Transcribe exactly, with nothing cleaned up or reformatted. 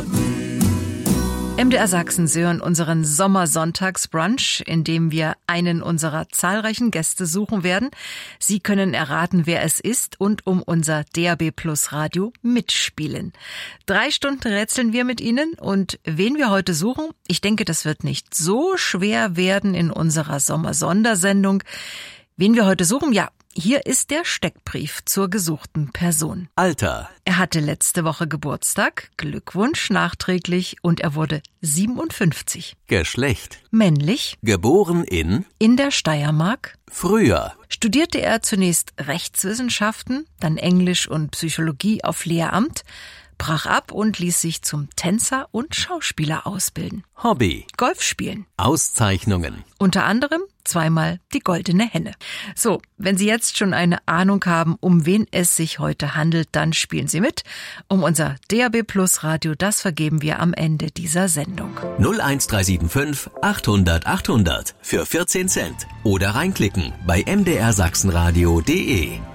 M D R Sachsen, Sie hören unseren Sommersonntagsbrunch, in dem wir einen unserer zahlreichen Gäste suchen werden. Sie können erraten, wer es ist und um unser D A B Plus Radio mitspielen. Drei Stunden rätseln wir mit Ihnen und wen wir heute suchen, ich denke, das wird nicht so schwer werden in unserer Sommersondersendung. Wen wir heute suchen, ja, hier ist der Steckbrief zur gesuchten Person. Alter. Er hatte letzte Woche Geburtstag, Glückwunsch nachträglich, und er wurde siebenundfünfzig. Geschlecht. Männlich. Geboren in? In der Steiermark. Früher. Studierte er zunächst Rechtswissenschaften, dann Englisch und Psychologie auf Lehramt, brach ab und ließ sich zum Tänzer und Schauspieler ausbilden. Hobby. Golf spielen. Auszeichnungen. Unter anderem zweimal die Goldene Henne. So, wenn Sie jetzt schon eine Ahnung haben, um wen es sich heute handelt, dann spielen Sie mit. Um unser D A B Plus Radio, das vergeben wir am Ende dieser Sendung. null eins drei sieben fünf achthundert achthundert für vierzehn Cent. Oder reinklicken bei m d r sachsenradio punkt d e.